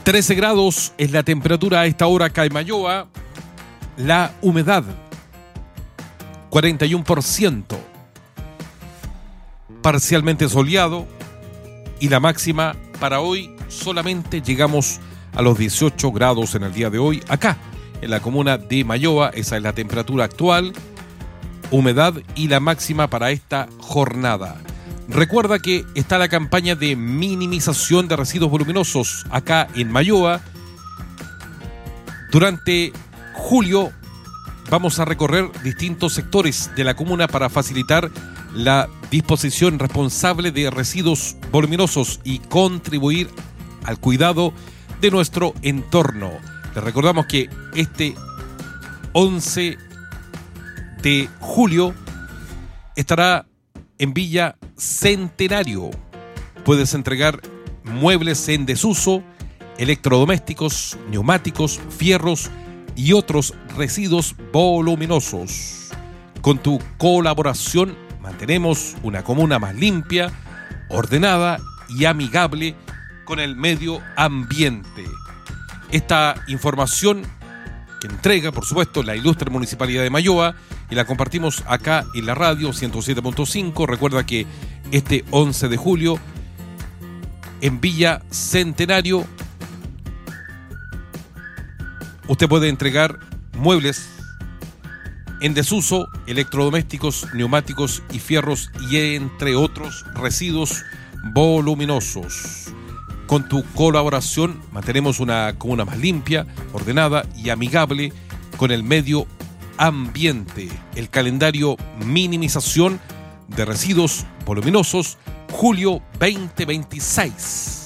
13 grados es la temperatura a esta hora acá en Mayoa. La humedad, 41%. Parcialmente soleado. Y la máxima para hoy solamente llegamos a los 18 grados en el día de hoy. Acá, en la comuna de Mayoa, esa es la temperatura actual. Humedad y la máxima para esta jornada. Recuerda que está la campaña de minimización de residuos voluminosos acá en Mayoa. Durante julio vamos a recorrer distintos sectores de la comuna para facilitar la disposición responsable de residuos voluminosos y contribuir al cuidado de nuestro entorno. Les recordamos que este 11 de julio estará en Villa Centenario. Puedes entregar muebles en desuso, electrodomésticos, neumáticos, fierros y otros residuos voluminosos. Con tu colaboración mantenemos una comuna más limpia, ordenada y amigable con el medio ambiente. Esta información que entrega, por supuesto, la ilustre Municipalidad de Mayoa y la compartimos acá en la radio 107.5. Recuerda que este 11 de julio en Villa Centenario usted puede entregar muebles en desuso, electrodomésticos, neumáticos y fierros y entre otros residuos voluminosos. Con tu colaboración mantenemos una comuna más limpia, ordenada y amigable con el medio ambiente. El calendario minimización de residuos voluminosos, julio 2026.